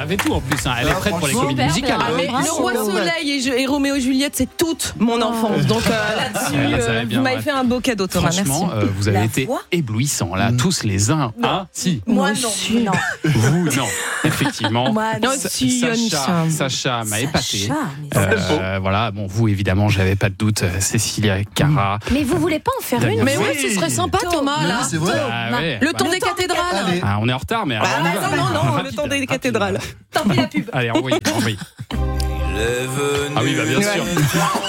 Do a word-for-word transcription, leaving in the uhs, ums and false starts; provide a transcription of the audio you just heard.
savait tout en plus. Hein. Elle est prête pour les comédies musicales. Ah, mais le Roi Soleil et, je, et Roméo et Juliette, c'est toute mon enfance. Donc euh, là-dessus, Ouais, là, ça va euh, bien, vous m'avez ouais. fait un beau cadeau, Thomas. Franchement, Merci. euh, vous avez La été voix éblouissants là, tous les uns. Ah, si. Moi, Moi non. aussi. non. Vous, non. Effectivement. Moi, non. Sa- si, Sacha, Yannick. Sacha m'a épaté. Sacha, mais Euh, voilà, bon, vous évidemment, j'avais pas de doute. euh, Cécilia, Cara. Mais vous voulez pas en faire Daniel. une? Mais oui, Oui. ce serait sympa, Thomas. Mais Là. oui, c'est vrai. Ah, ouais. Le temps Bah, des cathédrales. Allez. ah, on est en retard, mais alors, Ah, on y bah, va. non, non, non, le Rapide, temps des rapide. cathédrales. Tant pis la pub. Allez, envoyez, envoyez. Ah oui, bah bien sûr.